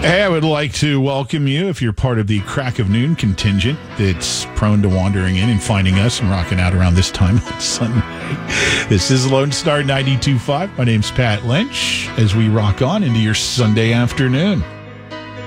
Hey, I would like to welcome you if you're part of the Crack of Noon contingent that's prone to wandering in and finding us and rocking out around this time on Sunday. This is Lone Star 92.5. My name's Pat Lynch as we rock on into your Sunday afternoon.